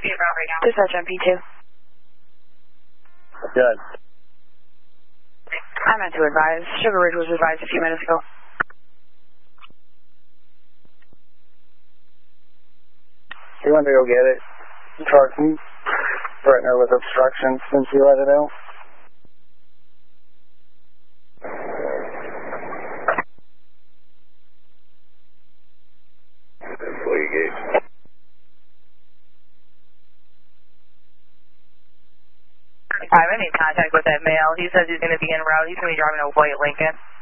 be around right now. Dispatch MP2. Good. I meant to advise. Sugar Ridge was advised a few minutes ago. You want to go get it? Carson, threaten her with obstruction since you let it out. Employee gate. I made contact with that male. He says he's going to be en route. He's going to be driving a white Lincoln.